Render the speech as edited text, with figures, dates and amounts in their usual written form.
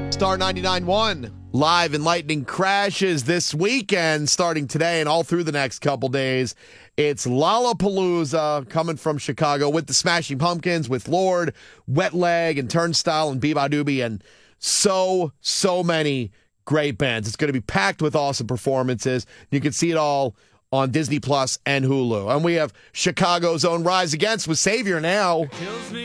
Star 99.1 live and lightning crashes this weekend, starting today and all through the next couple days. It's Lollapalooza coming from Chicago with the Smashing Pumpkins, with Lorde, Wet Leg, and Turnstile, and Beba Doobie, and so many great bands. It's going to be packed with awesome performances. You can see it all on Disney Plus and Hulu. And we have Chicago's own Rise Against with Savior now.